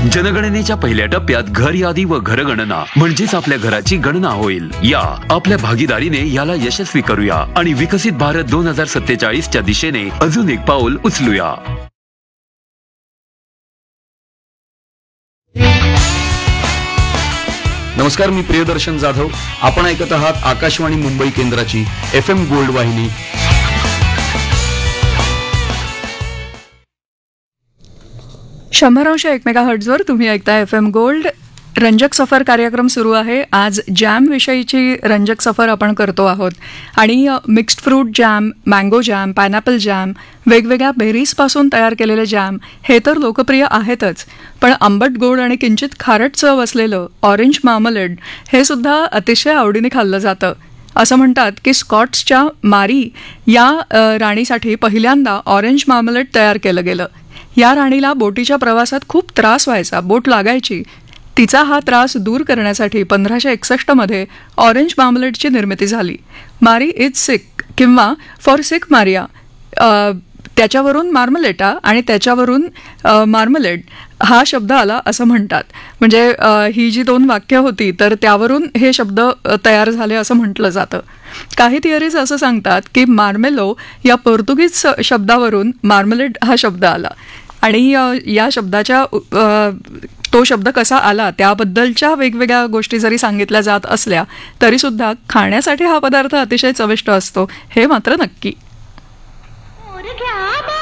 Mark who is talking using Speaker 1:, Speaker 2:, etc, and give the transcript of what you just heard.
Speaker 1: जनगणनेच्या पहिल्या टप्प्यात घर यादी व घरगणना म्हणजेच आपल्या घराची गणना होईल. या आपल्या भागीदारीने याला यशस्वी करूया आणि विकसित भारत 2047च्या दिशेने अजून एक पाऊल उचलूया.
Speaker 2: नमस्कार, मी प्रियदर्शन जाधव. आपण ऐकत आहात आकाशवाणी मुंबई केंद्राची FM गोल्ड वाहिनी.
Speaker 3: शंभर मेगाहर्ट्झवर तुम्ही ऐकताय FM गोल्ड. रंजक सफर कार्यक्रम सुरू आहे. आज जॅम विषयीची रंजक सफर आपण करतो आहोत आणि mixed fruit jam, mango jam, pineapple jam, वेगवेगळ्या बेरीजपासून तयार केलेले जॅम हे तर लोकप्रिय आहेतच, पण आंबट गोड आणि किंचित खारट चव असलेलं ऑरेंज मार्मलेड हे सुद्धा अतिशय आवडीने खाल्लं जातं. असं म्हणतात की स्कॉट्सच्या मारी या राणीसाठी पहिल्यांदा ऑरेंज मार्मलेड तयार केलं गेलं. या राणीला बोटीच्या प्रवासात खूप त्रास व्हायचा, बोट लागायची. तिचा हा त्रास दूर करण्यासाठी 1561 ऑरेंज मार्मलेडची निर्मिती झाली. मारी इज सिक किंवा फॉर सिक मारिया, त्याच्यावरून मार्मलेटा आणि त्याच्यावरून मार्मलेड हा शब्द आला असं म्हणतात. म्हणजे ही जी दोन वाक्य होती तर त्यावरून हे शब्द तयार झाले असं म्हटलं जातं. काही थिअरीज असं सांगतात की मार्मेलो या पोर्तुगीज शब्दावरून मार्मलेड हा शब्द आला आणि या शब्दाच्या तो शब्द कसा आला त्याबद्दलच्या वेगवेगळ्या गोष्टी जरी सांगितल्या जात असल्या तरीसुद्धा खाण्यासाठी हा पदार्थ अतिशय चविष्ट असतो हे मात्र नक्की.